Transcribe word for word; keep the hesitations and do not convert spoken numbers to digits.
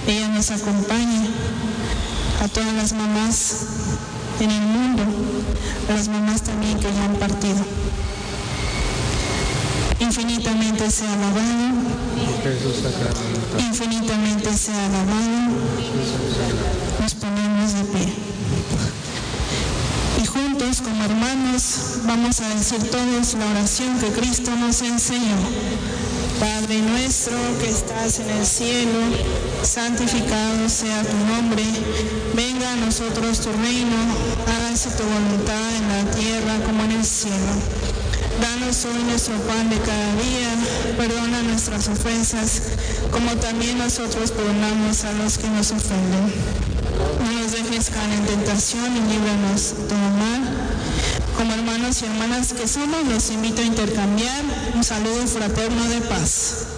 ella nos acompañe, a todas las mamás en el mundo, a las mamás también que ya han partido. Infinitamente sea alabado, Jesús sacramento. Infinitamente sea alabado. Nos ponemos de pie. Y juntos, como hermanos, vamos a decir todos la oración que Cristo nos enseñó. Padre nuestro que estás en el cielo, santificado sea tu nombre. Venga a nosotros tu reino, hágase tu voluntad en la tierra como en el cielo. Danos hoy nuestro pan de cada día, perdona nuestras ofensas, como también nosotros perdonamos a los que nos ofenden. No nos dejes caer en tentación y líbranos de todo mal. Como hermanos y hermanas que somos, los invito a intercambiar un saludo fraterno de paz.